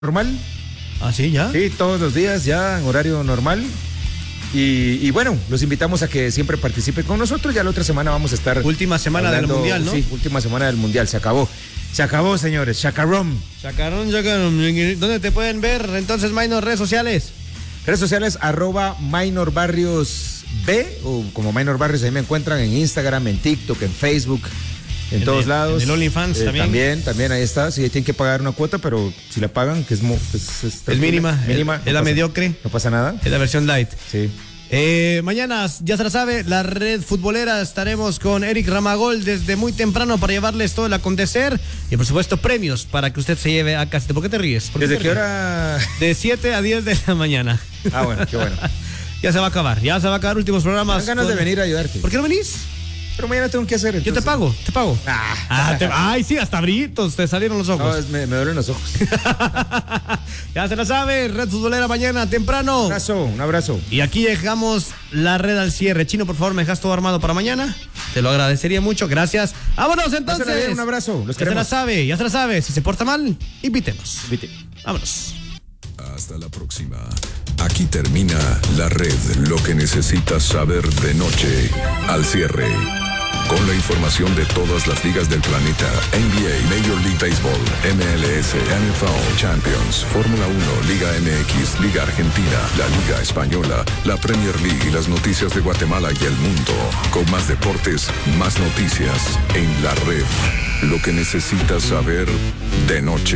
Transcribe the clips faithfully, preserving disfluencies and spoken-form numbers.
normal. ¿Ah, sí, ya? Sí, todos los días ya en horario normal. Y, y bueno, los invitamos a que siempre participen con nosotros. Ya la otra semana vamos a estar... Última semana hablando, del Mundial, ¿no? Sí, última semana del Mundial. Se acabó. Se acabó, señores. Chacarrón. Chacarrón, chacarrón. ¿Dónde te pueden ver entonces, Minor, redes sociales? Redes sociales, arroba Minor Barrios B, o como Minor Barrios, ahí me encuentran en Instagram, en TikTok, en Facebook, en, en todos el, lados. En el OnlyFans eh, también. También, también, ahí está. Sí, tienen que pagar una cuota, pero si la pagan, que es, pues, es, es mínima. mínima. Es, no es la pasa, mediocre. No pasa nada. Es la versión light. Sí. Eh, mañana, ya se la sabe, la red futbolera, estaremos con Eric Ramagol desde muy temprano para llevarles todo el acontecer y por supuesto premios para que usted se lleve a casa. ¿Por qué te ríes? ¿Por qué ¿Desde te qué ríes? hora? De siete a diez de la mañana. Ah, bueno, qué bueno. Ya se va a acabar, ya se va a acabar últimos programas. Tengo ganas con... de venir a ayudarte. ¿Por qué no venís? Pero mañana tengo que hacer. Entonces... Yo te pago, te pago. Ah. Ah, te... Ay, sí, hasta brillitos te salieron los ojos. No, es, me, me duelen los ojos. Ya se la sabe, red futbolera mañana temprano. Un abrazo, un abrazo. Y aquí dejamos la red al cierre. Chino, por favor, ¿me dejas todo armado para mañana? Te lo agradecería mucho, gracias. Vámonos entonces. Bien, un abrazo, los ya se la sabe, ya se la sabe. Si se porta mal, invítenos. Invite. Vámonos. Hasta la próxima. Aquí termina la red, lo que necesitas saber de noche. Al cierre, con la información de todas las ligas del planeta: N B A, Major League Baseball, M L S, N F L, Champions, Fórmula uno, Liga M X, Liga Argentina, la Liga Española, la Premier League y las noticias de Guatemala y el mundo. Con más deportes, más noticias en la red. Lo que necesitas saber de noche.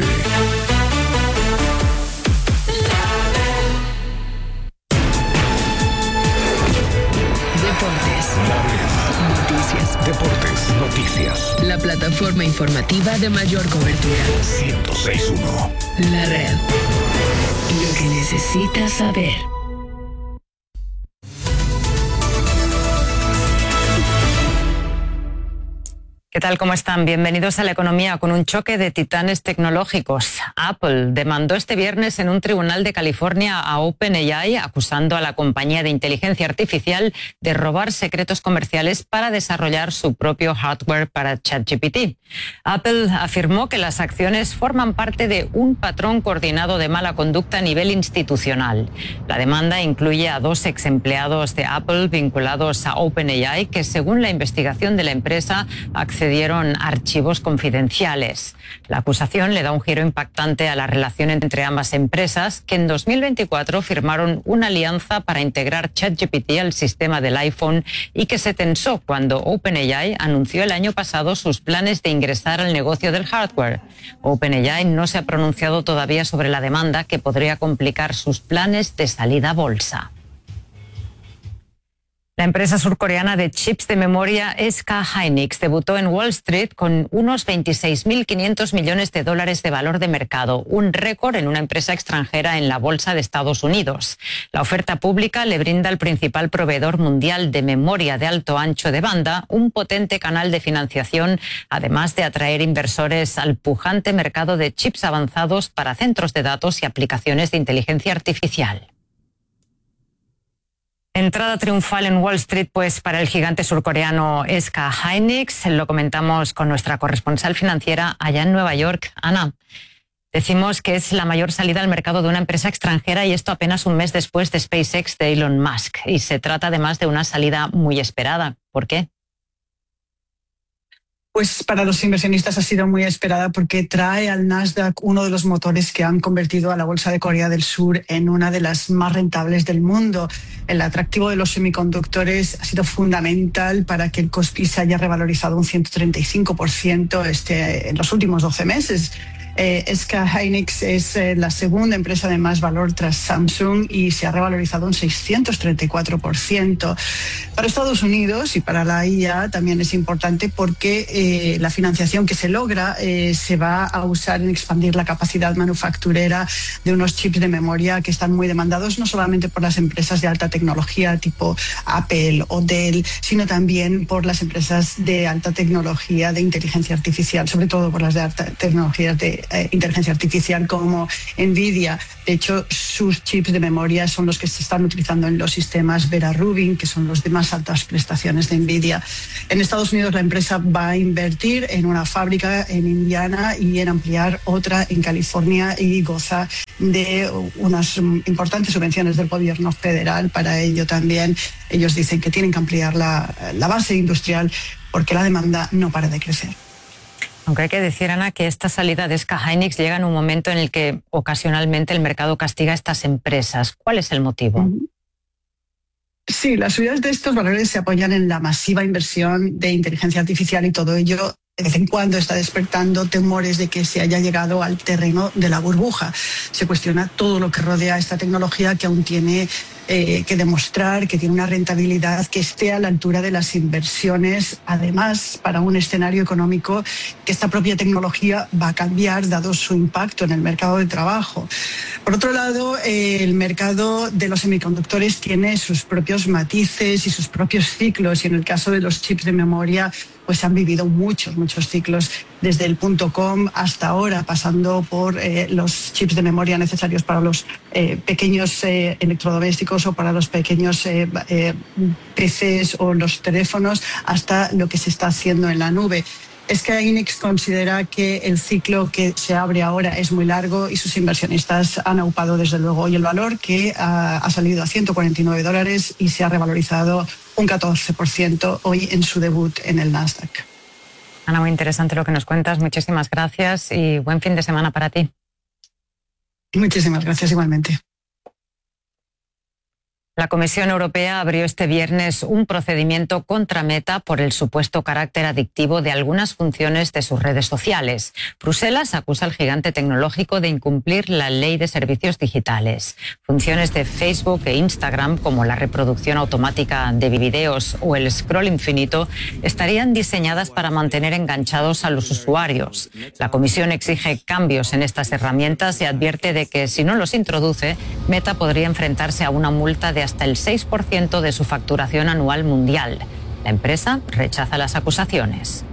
Noticias. Deportes, noticias. La plataforma informativa de mayor cobertura. ciento seis punto uno. La red. Lo que necesitas saber. ¿Qué tal? ¿Cómo están? Bienvenidos a La Economía. Con un choque de titanes tecnológicos, Apple demandó este viernes en un tribunal de California a OpenAI, acusando a la compañía de inteligencia artificial de robar secretos comerciales para desarrollar su propio hardware para ChatGPT. Apple afirmó que las acciones forman parte de un patrón coordinado de mala conducta a nivel institucional. La demanda incluye a dos ex empleados de Apple vinculados a OpenAI que, según la investigación de la empresa, accedieron dieron archivos confidenciales. La acusación le da un giro impactante a la relación entre ambas empresas, que en dos mil veinticuatro firmaron una alianza para integrar ChatGPT al sistema del iPhone y que se tensó cuando OpenAI anunció el año pasado sus planes de ingresar al negocio del hardware. OpenAI no se ha pronunciado todavía sobre la demanda, que podría complicar sus planes de salida a bolsa. La empresa surcoreana de chips de memoria S K Hynix debutó en Wall Street con unos veintiséis mil quinientos millones de dólares de valor de mercado, un récord en una empresa extranjera en la bolsa de Estados Unidos. La oferta pública le brinda al principal proveedor mundial de memoria de alto ancho de banda un potente canal de financiación, además de atraer inversores al pujante mercado de chips avanzados para centros de datos y aplicaciones de inteligencia artificial. Entrada triunfal en Wall Street, pues, para el gigante surcoreano S K Hynix. Lo comentamos con nuestra corresponsal financiera allá en Nueva York. Ana, decimos que es la mayor salida al mercado de una empresa extranjera, y esto apenas un mes después de SpaceX de Elon Musk. Y se trata además de una salida muy esperada. ¿Por qué? Pues para los inversionistas ha sido muy esperada porque trae al Nasdaq uno de los motores que han convertido a la bolsa de Corea del Sur en una de las más rentables del mundo. El atractivo de los semiconductores ha sido fundamental para que el Kospi se haya revalorizado un ciento treinta y cinco por ciento este, en los últimos doce meses. Eh, S K Hynix es eh, la segunda empresa de más valor tras Samsung y se ha revalorizado un seiscientos treinta y cuatro por ciento. Para Estados Unidos y para la I A también es importante porque eh, la financiación que se logra eh, se va a usar en expandir la capacidad manufacturera de unos chips de memoria que están muy demandados no solamente por las empresas de alta tecnología tipo Apple o Dell, sino también por las empresas de alta tecnología de inteligencia artificial, sobre todo por las de alta tecnología de eh, inteligencia artificial como Nvidia. De hecho, sus chips de memoria son los que se están utilizando en los sistemas Vera Rubin, que son los de más altas prestaciones de Nvidia. En Estados Unidos la empresa va a invertir en una fábrica en Indiana y en ampliar otra en California, y goza de unas importantes subvenciones del gobierno federal. Para ello también ellos dicen que tienen que ampliar la, la base industrial porque la demanda no para de crecer. Aunque hay que decir, Ana, que esta salida de S K Hynix llega en un momento en el que ocasionalmente el mercado castiga a estas empresas. ¿Cuál es el motivo? Sí, las subidas de estos valores se apoyan en la masiva inversión de inteligencia artificial, y todo ello de vez en cuando está despertando temores de que se haya llegado al terreno de la burbuja. Se cuestiona todo lo que rodea esta tecnología, que aún tiene eh, que demostrar que tiene una rentabilidad que esté a la altura de las inversiones. Además, para un escenario económico que esta propia tecnología va a cambiar dado su impacto en el mercado de trabajo. Por otro lado, eh, el mercado de los semiconductores tiene sus propios matices y sus propios ciclos, y en el caso de los chips de memoria pues han vivido muchos, muchos ciclos, desde el punto com hasta ahora, pasando por eh, los chips de memoria necesarios para los eh, pequeños eh, electrodomésticos o para los pequeños eh, eh, P Cs o los teléfonos, hasta lo que se está haciendo en la nube. S K Hynix considera que el ciclo que se abre ahora es muy largo y sus inversionistas han aupado desde luego hoy el valor, que ha, ha salido a ciento cuarenta y nueve dólares y se ha revalorizado un catorce por ciento hoy en su debut en el Nasdaq. Ana, muy interesante lo que nos cuentas. Muchísimas gracias y buen fin de semana para ti. Muchísimas gracias igualmente. La Comisión Europea abrió este viernes un procedimiento contra Meta por el supuesto carácter adictivo de algunas funciones de sus redes sociales. Bruselas acusa al gigante tecnológico de incumplir la ley de servicios digitales. Funciones de Facebook e Instagram, como la reproducción automática de videos o el scroll infinito, estarían diseñadas para mantener enganchados a los usuarios. La Comisión exige cambios en estas herramientas y advierte de que si no los introduce, Meta podría enfrentarse a una multa de hasta el seis por ciento de su facturación anual mundial. La empresa rechaza las acusaciones.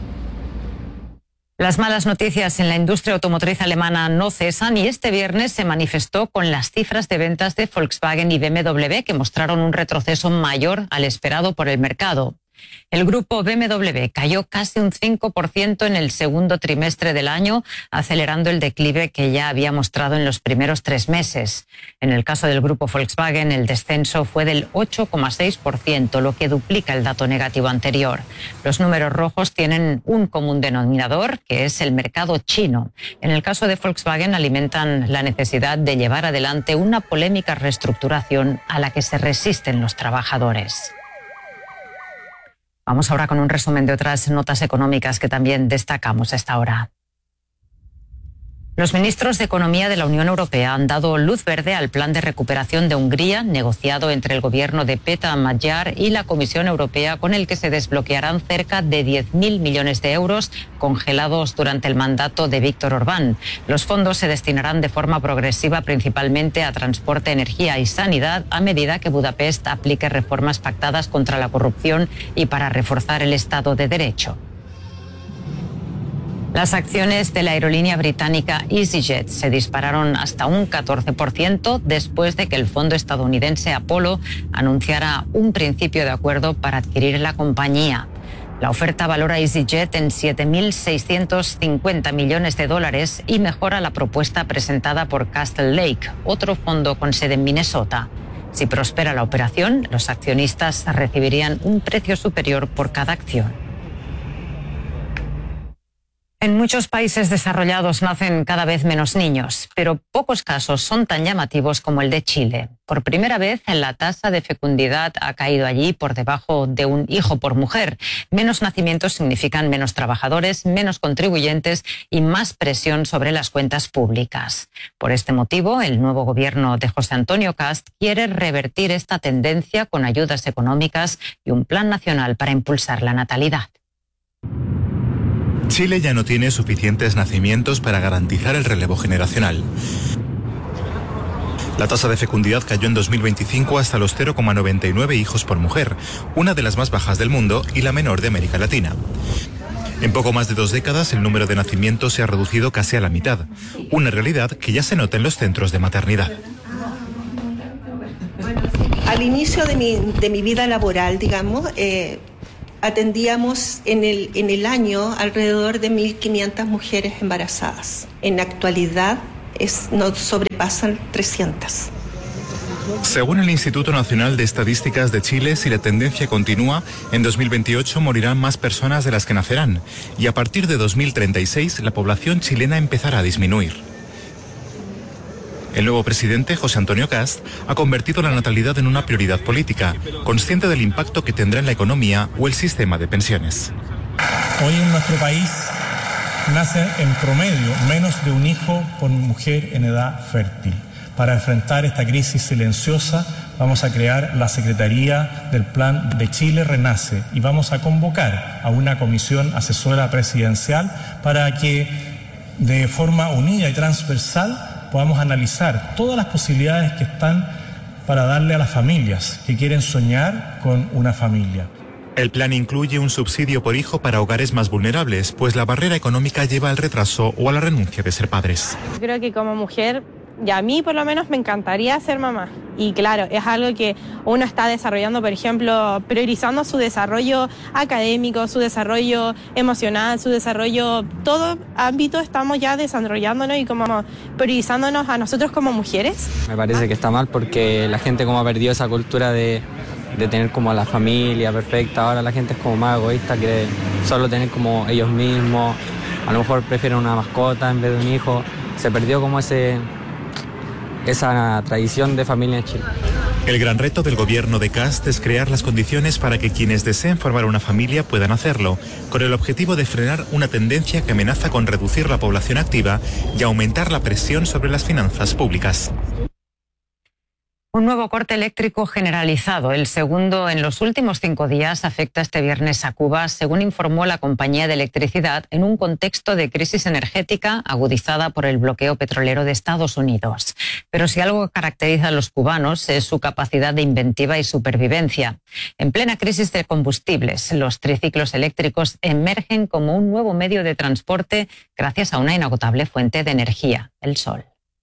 Las malas noticias en la industria automotriz alemana no cesan y este viernes se manifestó con las cifras de ventas de Volkswagen y B M W, que mostraron un retroceso mayor al esperado por el mercado. El grupo B M W cayó casi un cinco por ciento en el segundo trimestre del año, acelerando el declive que ya había mostrado en los primeros tres meses. En el caso del grupo Volkswagen, el descenso fue del ocho coma seis por ciento, lo que duplica el dato negativo anterior. Los números rojos tienen un común denominador, que es el mercado chino. En el caso de Volkswagen, alimentan la necesidad de llevar adelante una polémica reestructuración a la que se resisten los trabajadores. Vamos ahora con un resumen de otras notas económicas que también destacamos a esta hora. Los ministros de Economía de la Unión Europea han dado luz verde al plan de recuperación de Hungría, negociado entre el gobierno de Péter Magyar y la Comisión Europea, con el que se desbloquearán cerca de diez mil millones de euros congelados durante el mandato de Víctor Orbán. Los fondos se destinarán de forma progresiva principalmente a transporte, energía y sanidad, a medida que Budapest aplique reformas pactadas contra la corrupción y para reforzar el Estado de Derecho. Las acciones de la aerolínea británica EasyJet se dispararon hasta un catorce por ciento después de que el fondo estadounidense Apollo anunciara un principio de acuerdo para adquirir la compañía. La oferta valora a EasyJet en siete mil seiscientos cincuenta millones de dólares y mejora la propuesta presentada por Castle Lake, otro fondo con sede en Minnesota. Si prospera la operación, los accionistas recibirían un precio superior por cada acción. En muchos países desarrollados nacen cada vez menos niños, pero pocos casos son tan llamativos como el de Chile. Por primera vez, la tasa de fecundidad ha caído allí por debajo de un hijo por mujer. Menos nacimientos significan menos trabajadores, menos contribuyentes y más presión sobre las cuentas públicas. Por este motivo, el nuevo gobierno de José Antonio Kast quiere revertir esta tendencia con ayudas económicas y un plan nacional para impulsar la natalidad. Chile ya no tiene suficientes nacimientos para garantizar el relevo generacional. La tasa de fecundidad cayó en dos mil veinticinco hasta los cero coma noventa y nueve hijos por mujer, una de las más bajas del mundo y la menor de América Latina. En poco más de dos décadas, el número de nacimientos se ha reducido casi a la mitad, una realidad que ya se nota en los centros de maternidad. Al inicio de mi, de mi vida laboral, digamos, eh, atendíamos en el, en el año alrededor de mil quinientas mujeres embarazadas. En la actualidad es, nos sobrepasan trescientas. Según el Instituto Nacional de Estadísticas de Chile, si la tendencia continúa, en dos mil veintiocho morirán más personas de las que nacerán, y a partir de dos mil treinta y seis la población chilena empezará a disminuir. El nuevo presidente, José Antonio Kast, ha convertido la natalidad en una prioridad política, consciente del impacto que tendrá en la economía o el sistema de pensiones. Hoy en nuestro país nace en promedio menos de un hijo por mujer en edad fértil. Para enfrentar esta crisis silenciosa, vamos a crear la Secretaría del Plan de Chile Renace y vamos a convocar a una comisión asesora presidencial para que de forma unida y transversal podamos analizar todas las posibilidades que están para darle a las familias que quieren soñar con una familia. El plan incluye un subsidio por hijo para hogares más vulnerables, pues la barrera económica lleva al retraso o a la renuncia de ser padres. Yo creo que como mujer, y a mí por lo menos me encantaría ser mamá. Y claro, es algo que uno está desarrollando, por ejemplo, priorizando su desarrollo académico, su desarrollo emocional, su desarrollo, todo ámbito estamos ya desarrollándonos y como priorizándonos a nosotros como mujeres. Me parece que está mal porque la gente como ha perdido esa cultura de, de tener como a la familia perfecta. Ahora la gente es como más egoísta, quiere solo tener como ellos mismos. A lo mejor prefieren una mascota en vez de un hijo. Se perdió como ese... esa tradición de familia en Chile. El gran reto del gobierno de Kast es crear las condiciones para que quienes deseen formar una familia puedan hacerlo, con el objetivo de frenar una tendencia que amenaza con reducir la población activa y aumentar la presión sobre las finanzas públicas. Un nuevo corte eléctrico generalizado, el segundo en los últimos cinco días, afecta este viernes a Cuba, según informó la compañía de electricidad, en un contexto de crisis energética agudizada por el bloqueo petrolero de Estados Unidos. Pero si algo caracteriza a los cubanos es su capacidad de inventiva y supervivencia. En plena crisis de combustibles, los triciclos eléctricos emergen como un nuevo medio de transporte gracias a una inagotable fuente de energía, el sol.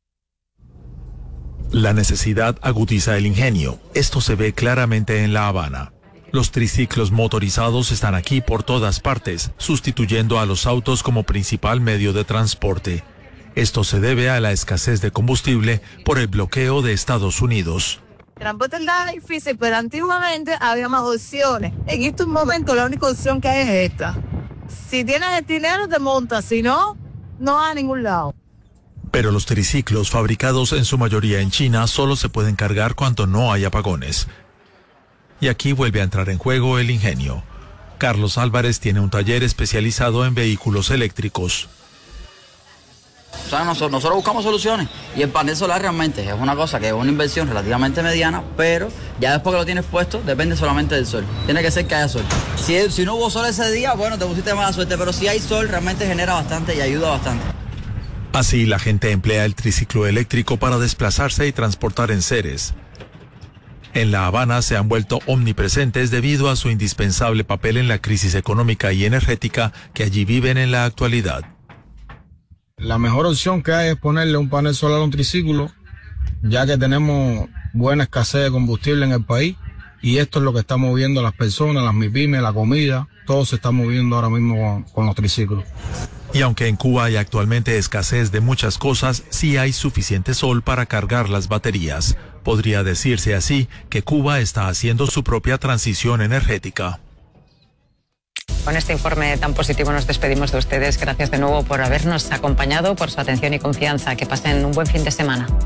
La necesidad agudiza el ingenio. Esto se ve claramente en La Habana. Los triciclos motorizados están aquí por todas partes, sustituyendo a los autos como principal medio de transporte. Esto se debe a la escasez de combustible por el bloqueo de Estados Unidos. El transporte era difícil, pero antiguamente había más opciones. En estos momentos la única opción que hay es esta. Si tienes el dinero te montas, si no, no vas a ningún lado. Pero los triciclos fabricados en su mayoría en China solo se pueden cargar cuando no hay apagones. Y aquí vuelve a entrar en juego el ingenio. Carlos Álvarez tiene un taller especializado en vehículos eléctricos. O sea, nosotros, nosotros buscamos soluciones y el panel solar realmente es una cosa que es una inversión relativamente mediana, pero ya después que lo tienes puesto depende solamente del sol. Tiene que ser que haya sol. Si, si no hubo sol ese día, bueno, te pusiste mala suerte, pero si hay sol realmente genera bastante y ayuda bastante. Así, la gente emplea el triciclo eléctrico para desplazarse y transportar enseres. En La Habana se han vuelto omnipresentes debido a su indispensable papel en la crisis económica y energética que allí viven en la actualidad. La mejor opción que hay es ponerle un panel solar a un triciclo, ya que tenemos buena escasez de combustible en el país, y esto es lo que está moviendo a las personas, las MIPYMES, la comida, todo se está moviendo ahora mismo con, con los triciclos. Y aunque en Cuba hay actualmente escasez de muchas cosas, sí hay suficiente sol para cargar las baterías. Podría decirse así que Cuba está haciendo su propia transición energética. Con este informe tan positivo nos despedimos de ustedes. Gracias de nuevo por habernos acompañado, por su atención y confianza. Que pasen un buen fin de semana.